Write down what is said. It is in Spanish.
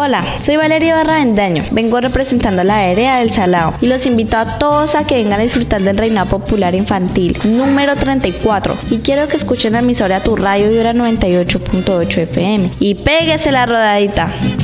Hola, soy Valeria Barravendaño, vengo representando la vereda del Salado y los invito a todos a que vengan a disfrutar del Reinado Popular Infantil número 34 y quiero que escuchen la emisora Tu Radio Vibra 98.8 FM y péguese la rodadita.